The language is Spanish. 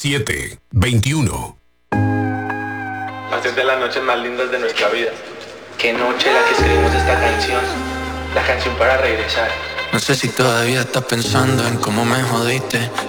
721. Hacer de las noches más lindas de nuestra vida. Qué noche la que escribimos esta canción. La canción para regresar. No sé si todavía estás pensando en cómo me jodiste.